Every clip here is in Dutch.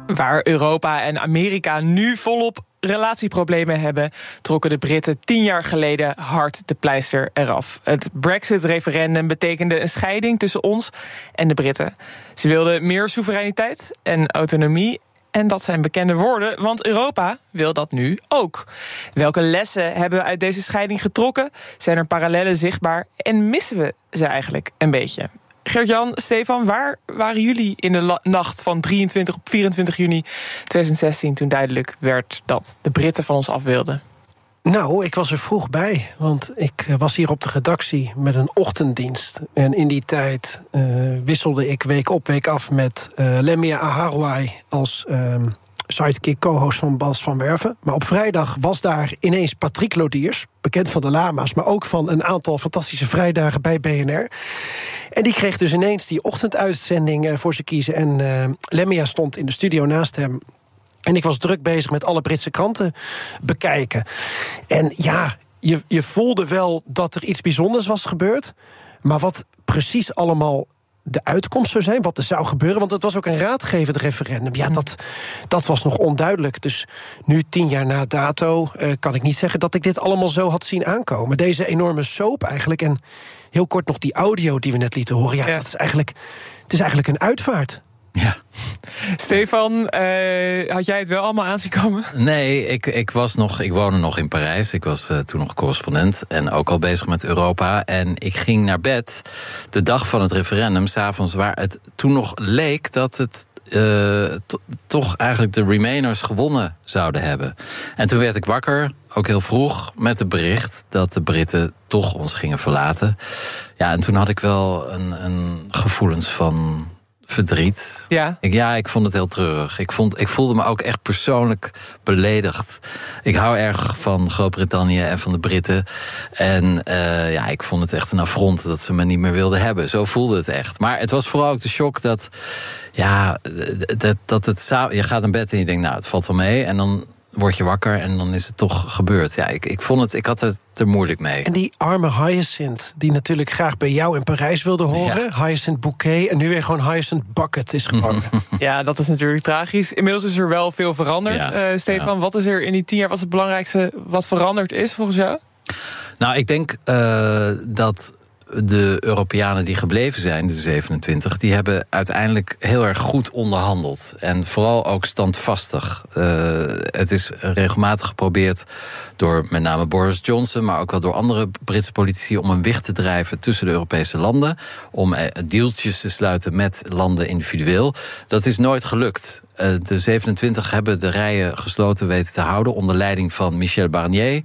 Waar Europa en Amerika nu volop relatieproblemen hebben, trokken de Britten 10 jaar geleden hard de pleister eraf. Het Brexit-referendum betekende een scheiding tussen ons en de Britten. Ze wilden meer soevereiniteit en autonomie. En dat zijn bekende woorden, want Europa wil dat nu ook. Welke lessen hebben we uit deze scheiding getrokken? Zijn er parallellen zichtbaar en missen we ze eigenlijk een beetje? Gert-Jan, Stefan, waar waren jullie in de nacht van 23 op 24 juni 2016... toen duidelijk werd dat de Britten van ons af wilden? Nou, ik was er vroeg bij, want ik was hier op de redactie met een ochtenddienst. En in die tijd wisselde ik week op, week af met Lemia Aharwai als sidekick, co-host van Bas van Werven. Maar op vrijdag was daar ineens Patrick Lodiers, bekend van de Lama's, maar ook van een aantal fantastische vrijdagen bij BNR. En die kreeg dus ineens die ochtenduitzending voor ze kiezen. En Lemia stond in de studio naast hem. En ik was druk bezig met alle Britse kranten bekijken. En ja, je voelde wel dat er iets bijzonders was gebeurd. Maar wat precies allemaal de uitkomst zou zijn, wat er zou gebeuren, want het was ook een raadgevend referendum. Ja, dat was nog onduidelijk. Dus nu, 10 jaar na dato, kan ik niet zeggen dat ik dit allemaal zo had zien aankomen. Deze enorme soap eigenlijk. En heel kort nog die audio die we net lieten horen. Ja. Het is eigenlijk een uitvaart. Ja. Stefan, had jij het wel allemaal aanzien komen? Nee, ik woonde nog in Parijs. Ik was toen nog correspondent en ook al bezig met Europa. En ik ging naar bed de dag van het referendum, 's avonds, waar het toen nog leek dat het toch eigenlijk de Remainers gewonnen zouden hebben. En toen werd ik wakker, ook heel vroeg, met het bericht dat de Britten toch ons gingen verlaten. Ja, en toen had ik wel een gevoelens van verdriet. Ja. Ik vond het heel treurig. Ik voelde me ook echt persoonlijk beledigd. Ik hou erg van Groot-Brittannië en van de Britten. En ik vond het echt een affront dat ze me niet meer wilden hebben. Zo voelde het echt. Maar het was vooral ook de shock dat je gaat naar bed en je denkt, nou, het valt wel mee. En dan word je wakker en dan is het toch gebeurd. Ja, ik had het er moeilijk mee. En die arme Hyacinth, die natuurlijk graag bij jou in Parijs wilde horen. Ja. Hyacinth Bouquet en nu weer gewoon Hyacinth Bucket is geworden. Ja, dat is natuurlijk tragisch. Inmiddels is er wel veel veranderd. Ja. Stefan, wat is er in die 10 jaar, wat is het belangrijkste wat veranderd is volgens jou? Nou, ik denk dat de Europeanen die gebleven zijn, de 27, die hebben uiteindelijk heel erg goed onderhandeld. En vooral ook standvastig. Het is regelmatig geprobeerd door met name Boris Johnson, maar ook wel door andere Britse politici, om een wicht te drijven tussen de Europese landen, om deeltjes te sluiten met landen individueel. Dat is nooit gelukt. De 27 hebben de rijen gesloten weten te houden onder leiding van Michel Barnier,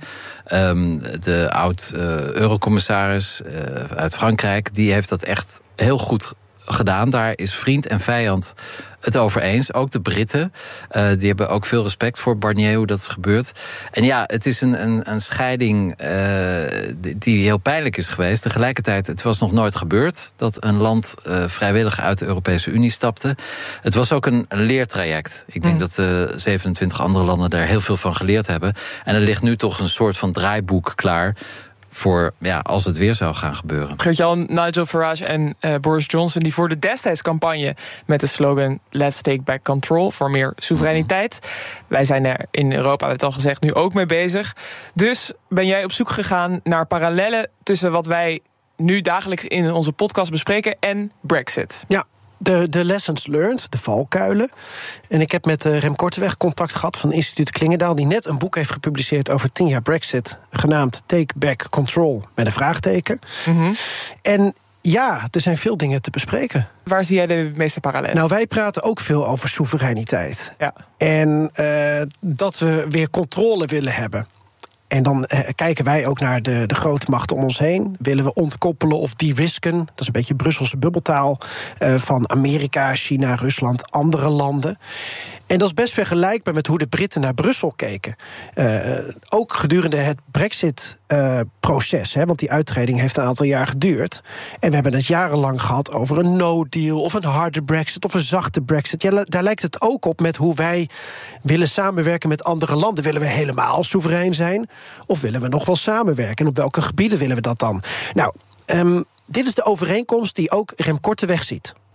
de oud-eurocommissaris uit Frankrijk. Die heeft dat echt heel goed gedaan. Daar is vriend en vijand het over eens. Ook de Britten. Die hebben ook veel respect voor Barnier, hoe dat is gebeurd. En ja, het is een scheiding die heel pijnlijk is geweest. Tegelijkertijd, het was nog nooit gebeurd dat een land vrijwillig uit de Europese Unie stapte. Het was ook een leertraject. Ik denk dat de 27 andere landen daar heel veel van geleerd hebben. En er ligt nu toch een soort van draaiboek klaar voor als het weer zou gaan gebeuren. Gert-Jan, Nigel Farage en Boris Johnson die voerden destijds campagne met de slogan Let's take back control, voor meer soevereiniteit. Wij zijn er in Europa, we hebben het al gezegd, nu ook mee bezig. Dus ben jij op zoek gegaan naar parallellen tussen wat wij nu dagelijks in onze podcast bespreken en Brexit? Ja. De lessons learned, de valkuilen. En ik heb met Rem Korteweg contact gehad van Instituut Klingendaal, die net een boek heeft gepubliceerd over 10 jaar Brexit, genaamd Take Back Control, met een vraagteken. Mm-hmm. En ja, er zijn veel dingen te bespreken. Waar zie jij de meeste parallellen? Nou, wij praten ook veel over soevereiniteit. Ja. En dat we weer controle willen hebben. En dan kijken wij ook naar de grote machten om ons heen. Willen we ontkoppelen of de-risken? Dat is een beetje Brusselse bubbeltaal. Van Amerika, China, Rusland, andere landen. En dat is best vergelijkbaar met hoe de Britten naar Brussel keken. Ook gedurende het Brexit-proces. Want die uittreding heeft een aantal jaar geduurd. En we hebben het jarenlang gehad over een no-deal, of een harde Brexit, of een zachte Brexit. Ja, daar lijkt het ook op met hoe wij willen samenwerken met andere landen. Willen we helemaal soeverein zijn? Of willen we nog wel samenwerken? En op welke gebieden willen we dat dan? Nou, dit is de overeenkomst die ook Rem Korteweg ziet.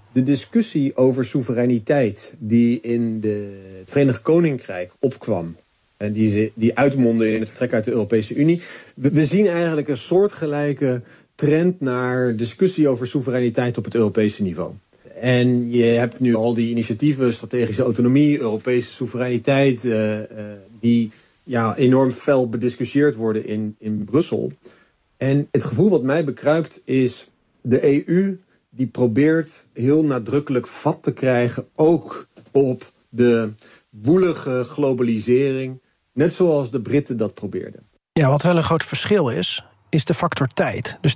de discussie over soevereiniteit die in het Verenigd Koninkrijk opkwam en die uitmondde in het vertrek uit de Europese Unie. We zien eigenlijk een soortgelijke trend naar discussie over soevereiniteit op het Europese niveau. En je hebt nu al die initiatieven, strategische autonomie, Europese soevereiniteit, die enorm fel bediscussieerd worden in Brussel. En het gevoel wat mij bekruipt is de EU die probeert heel nadrukkelijk vat te krijgen ook op de woelige globalisering, net zoals de Britten dat probeerden. Ja, wat wel een groot verschil is de factor tijd. Dus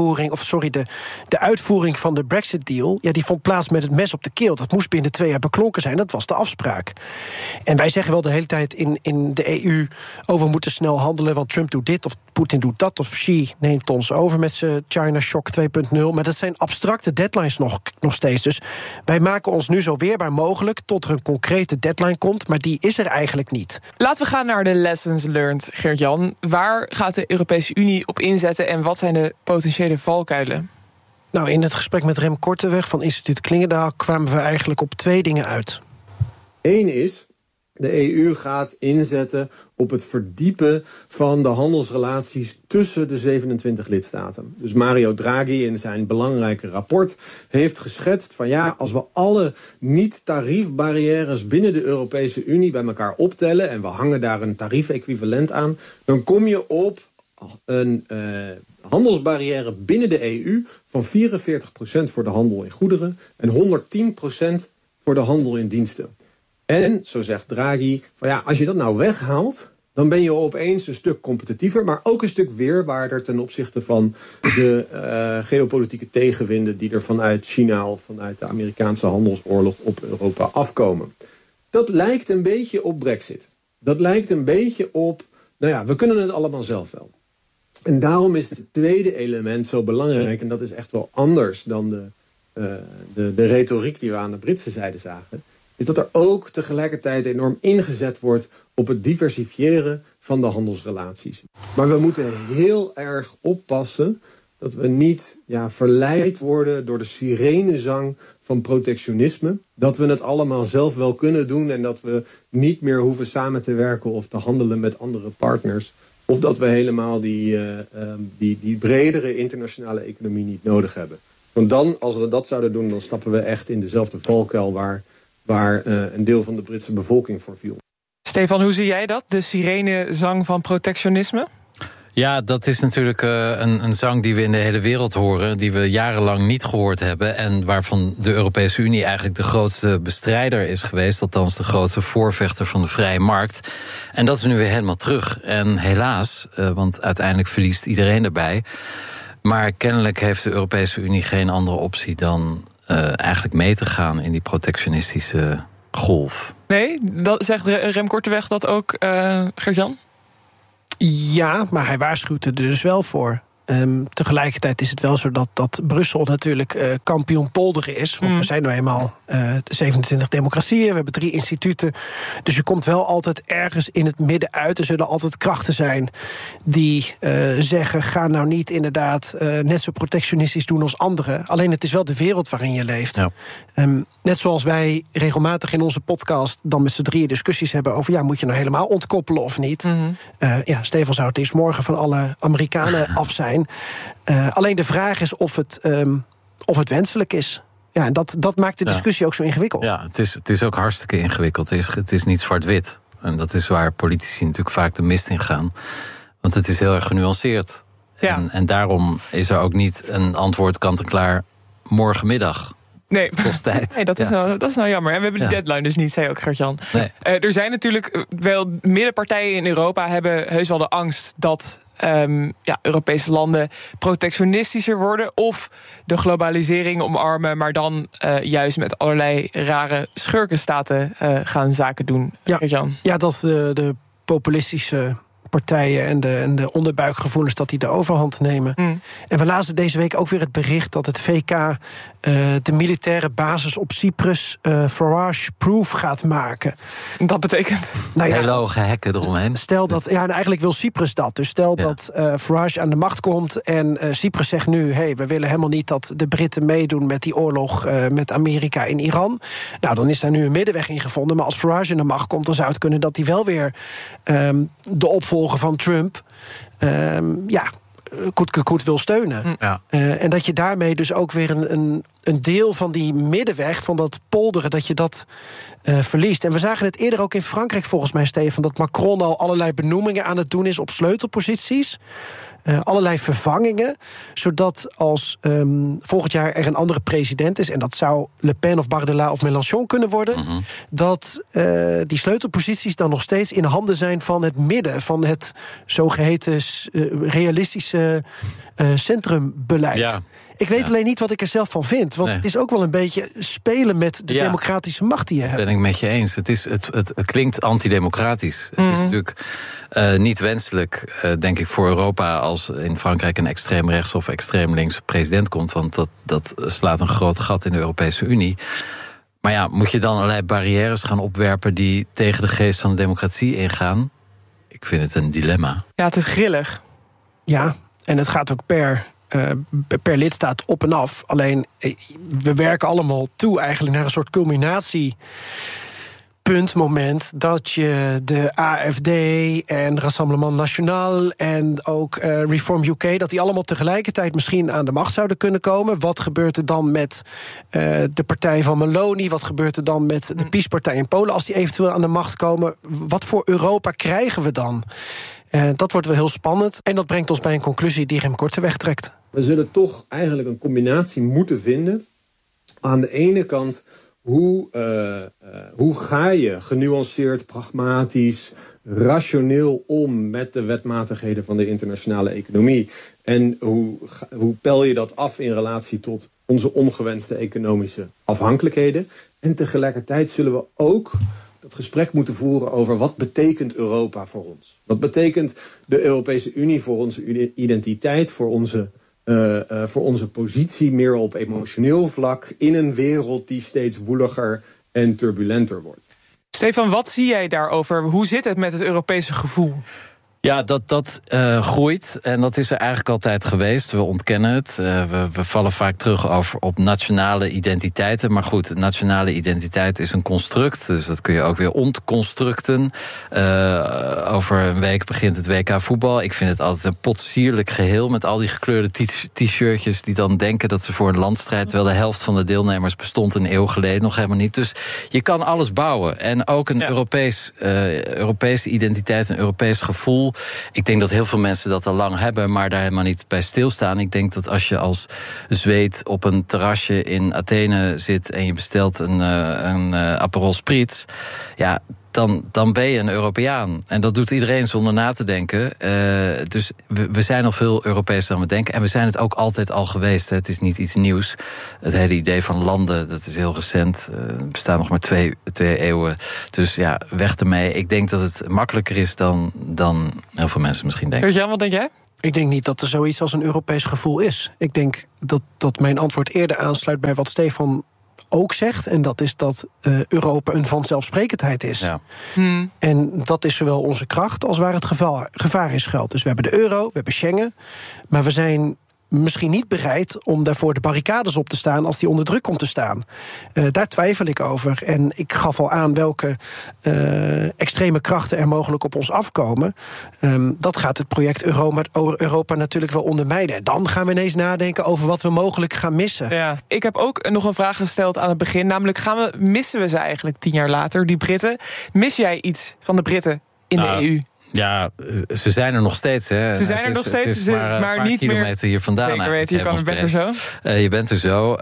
de uitvoering van de Brexit-deal, die vond plaats met het mes op de keel. Dat moest binnen 2 jaar beklonken zijn, dat was de afspraak. En wij zeggen wel de hele tijd in de EU, we moeten snel handelen, want Trump doet dit, of Poetin doet dat, of Xi neemt ons over met zijn China Shock 2.0. Maar dat zijn abstracte deadlines nog steeds. Dus wij maken ons nu zo weerbaar mogelijk tot er een concrete deadline komt, maar die is er eigenlijk niet. Laten we gaan naar de lessons learned, Geert-Jan. Waar gaat de Europese Unie op inzetten en wat zijn de potentiële valkuilen? Nou, in het gesprek met Rem Korteweg van Instituut Klingendaal kwamen we eigenlijk op 2 dingen uit. 1 is, de EU gaat inzetten op het verdiepen van de handelsrelaties tussen de 27 lidstaten. Dus Mario Draghi in zijn belangrijke rapport heeft geschetst van als we alle niet-tariefbarrières binnen de Europese Unie bij elkaar optellen en we hangen daar een tariefequivalent aan, dan kom je op een handelsbarrière binnen de EU van 44% voor de handel in goederen en 110% voor de handel in diensten. En, zo zegt Draghi, als je dat nou weghaalt, dan ben je opeens een stuk competitiever, maar ook een stuk weerbaarder ten opzichte van de geopolitieke tegenwinden die er vanuit China of vanuit de Amerikaanse handelsoorlog op Europa afkomen. Dat lijkt een beetje op Brexit. Dat lijkt een beetje op, we kunnen het allemaal zelf wel. En daarom is het tweede element zo belangrijk, en dat is echt wel anders dan de retoriek die we aan de Britse zijde zagen, is dat er ook tegelijkertijd enorm ingezet wordt op het diversifiëren van de handelsrelaties. Maar we moeten heel erg oppassen dat we niet verleid worden door de sirenezang van protectionisme. Dat we het allemaal zelf wel kunnen doen en dat we niet meer hoeven samen te werken of te handelen met andere partners. Of dat we helemaal die bredere internationale economie niet nodig hebben. Want dan, als we dat zouden doen, dan stappen we echt in dezelfde valkuil waar een deel van de Britse bevolking voor viel. Stefan, hoe zie jij dat? De sirenezang van protectionisme? Ja, dat is natuurlijk een zang die we in de hele wereld horen, die we jarenlang niet gehoord hebben en waarvan de Europese Unie eigenlijk de grootste bestrijder is geweest, althans de grootste voorvechter van de vrije markt. En dat is nu weer helemaal terug. En helaas, want uiteindelijk verliest iedereen erbij. Maar kennelijk heeft de Europese Unie geen andere optie dan eigenlijk mee te gaan in die protectionistische golf. Nee, dat zegt Rem Korteweg dat ook, Gert-Jan? Ja, maar hij waarschuwt er dus wel voor. Tegelijkertijd is het wel zo dat Brussel natuurlijk kampioen polderen is. Want we zijn nou eenmaal 27 democratieën, we hebben 3 instituten. Dus je komt wel altijd ergens in het midden uit. Er zullen altijd krachten zijn die zeggen, ga nou niet inderdaad net zo protectionistisch doen als anderen. Alleen het is wel de wereld waarin je leeft. Ja. Net zoals wij regelmatig in onze podcast dan met z'n 3 discussies hebben over, moet je nou helemaal ontkoppelen of niet? Stefan zou het eerst morgen van alle Amerikanen af zijn. Alleen de vraag is of het wenselijk is. Ja, en dat maakt de discussie ook zo ingewikkeld. Ja, het is ook hartstikke ingewikkeld. Het is niet zwart-wit. En dat is waar politici natuurlijk vaak de mist in gaan. Want het is heel erg genuanceerd. Ja. En daarom is er ook niet een antwoord kant-en-klaar morgenmiddag. Nee, het kost tijd. Nee, dat is nou jammer. En we hebben die deadline dus niet, zei ook Gert-Jan. Nee. Er zijn natuurlijk wel middenpartijen in Europa hebben heus wel de angst dat Europese landen protectionistischer worden of de globalisering omarmen, maar dan juist met allerlei rare schurkenstaten gaan zaken doen. Gert-Jan. Ja, dat de populistische partijen en de onderbuikgevoelens dat die de overhand nemen. En we lazen deze week ook weer het bericht dat het VK de militaire basis op Cyprus Farage-proof gaat maken. Dat betekent? Hele hoge hekken eromheen. Stel dat, eigenlijk wil Cyprus dat. Dus stel dat Farage aan de macht komt en Cyprus zegt nu, we willen helemaal niet dat de Britten meedoen met die oorlog met Amerika in Iran. Nou, dan is daar nu een middenweg in gevonden. Maar als Farage aan de macht komt, dan zou het kunnen dat hij wel weer de opvolger van Trump goed wil steunen. Ja. En dat je daarmee dus ook weer een deel van die middenweg, van dat polderen, dat je dat verliest. En we zagen het eerder ook in Frankrijk, volgens mij, Stefan, dat Macron al allerlei benoemingen aan het doen is op sleutelposities. Allerlei vervangingen, zodat als volgend jaar er een andere president is, en dat zou Le Pen of Bardella of Mélenchon kunnen worden, dat die sleutelposities dan nog steeds in handen zijn van het midden, van het zogeheten realistische centrumbeleid. Ja. Ik weet alleen niet wat ik er zelf van vind. Want het is ook wel een beetje spelen met de democratische macht die je hebt. Dat ben ik met je eens. Het klinkt antidemocratisch. Het is natuurlijk niet wenselijk, denk ik, voor Europa als in Frankrijk een extreem rechts of extreem links president komt. Want dat slaat een groot gat in de Europese Unie. Maar moet je dan allerlei barrières gaan opwerpen die tegen de geest van de democratie ingaan? Ik vind het een dilemma. Ja, het is grillig. Ja, en het gaat ook per lidstaat op en af. Alleen, we werken allemaal toe eigenlijk naar een soort culminatiepuntmoment dat je de AFD en Rassemblement National en ook Reform UK, dat die allemaal tegelijkertijd misschien aan de macht zouden kunnen komen. Wat gebeurt er dan met de partij van Meloni? Wat gebeurt er dan met de PiS-partij in Polen als die eventueel aan de macht komen? Wat voor Europa krijgen we dan? Dat wordt wel heel spannend. En dat brengt ons bij een conclusie die Rem Korteweg trekt. We zullen toch eigenlijk een combinatie moeten vinden. Aan de ene kant, hoe ga je genuanceerd, pragmatisch, rationeel om met de wetmatigheden van de internationale economie? En hoe pel je dat af in relatie tot onze ongewenste economische afhankelijkheden? En tegelijkertijd zullen we ook dat gesprek moeten voeren over wat betekent Europa voor ons? Wat betekent de Europese Unie voor onze identiteit, voor onze positie meer op emotioneel vlak in een wereld die steeds woeliger en turbulenter wordt? Stefan, wat zie jij daarover? Hoe zit het met het Europese gevoel? Ja, dat groeit en dat is er eigenlijk altijd geweest. We ontkennen het. We vallen vaak terug op nationale identiteiten. Maar goed, nationale identiteit is een construct. Dus dat kun je ook weer ontconstructen. Over een week begint het WK voetbal. Ik vind het altijd een potsierlijk geheel met al die gekleurde t-shirtjes die dan denken dat ze voor een land strijden, terwijl de helft van de deelnemers bestond een eeuw geleden nog helemaal niet. Dus je kan alles bouwen. En ook een Europese identiteit, een Europees gevoel. Ik denk dat heel veel mensen dat al lang hebben, maar daar helemaal niet bij stilstaan. Ik denk dat als je als Zweed op een terrasje in Athene zit en je bestelt een Aperol Spritz, dan ben je een Europeaan. En dat doet iedereen zonder na te denken. Dus we zijn al veel Europees dan we denken. En we zijn het ook altijd al geweest. Hè. Het is niet iets nieuws. Het hele idee van landen, dat is heel recent. Het bestaat nog maar twee eeuwen. Dus weg ermee. Ik denk dat het makkelijker is dan heel veel mensen misschien denken. Jan, wat denk jij? Ik denk niet dat er zoiets als een Europees gevoel is. Ik denk dat mijn antwoord eerder aansluit bij wat Stefan ook zegt. En dat is dat Europa een vanzelfsprekendheid is. Ja. En dat is zowel onze kracht als waar het gevaar in schuilt. Dus we hebben de euro, we hebben Schengen. Maar we zijn misschien niet bereid om daarvoor de barricades op te staan als die onder druk komt te staan. Daar twijfel ik over. En ik gaf al aan welke extreme krachten er mogelijk op ons afkomen. Dat gaat het project Europa natuurlijk wel ondermijnen. En dan gaan we ineens nadenken over wat we mogelijk gaan missen. Ja. Ik heb ook nog een vraag gesteld aan het begin. Namelijk, missen we ze eigenlijk 10 jaar later, die Britten? Mis jij iets van de Britten in de EU? Ja, ze zijn er nog steeds. Hè. Ze zijn er nog steeds, het is maar een paar niet kilometer hier vandaan. Zeker weten, je bent er zo. Je bent er zo.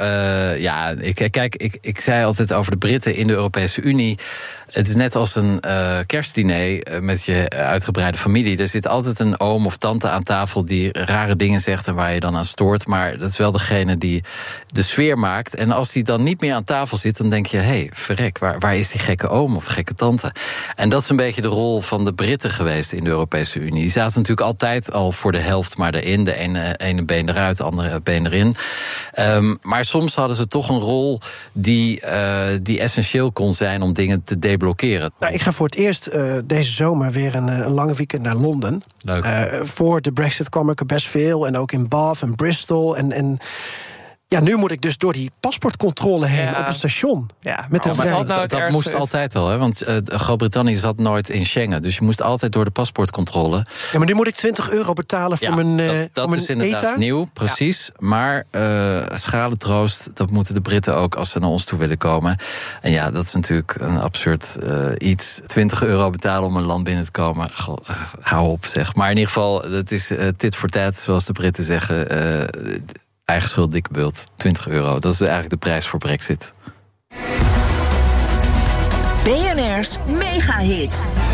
Ik zei altijd over de Britten in de Europese Unie. Het is net als een kerstdiner met je uitgebreide familie. Er zit altijd een oom of tante aan tafel die rare dingen zegt en waar je dan aan stoort. Maar dat is wel degene die de sfeer maakt. En als die dan niet meer aan tafel zit, dan denk je, verrek, waar is die gekke oom of gekke tante? En dat is een beetje de rol van de Britten geweest. geweest in de Europese Unie. Die zaten natuurlijk altijd al voor de helft maar erin. De ene been eruit, de andere been erin. Maar soms hadden ze toch een rol die essentieel kon zijn om dingen te deblokkeren. Nou, ik ga voor het eerst deze zomer weer een lange weekend naar Londen. Leuk. Voor de Brexit kwam ik er best veel. En ook in Bath en Bristol. En ja, nu moet ik dus door die paspoortcontrole heen op het station. Ja, met de trein. Dat moest altijd al, hè? Want Groot-Brittannië zat nooit in Schengen. Dus je moest altijd door de paspoortcontrole. Ja, maar nu moet ik €20 betalen voor mijn dat is inderdaad ETA. nieuw, precies. Ja. Maar schalentroost, dat moeten de Britten ook als ze naar ons toe willen komen. En ja, dat is natuurlijk een absurd iets. €20 betalen om een land binnen te komen. Goh, hou op, zeg. Maar in ieder geval, het is tit voor tat, zoals de Britten zeggen. Eigen schuld, dikke bult, €20. Dat is eigenlijk de prijs voor Brexit. BNR's Megahit.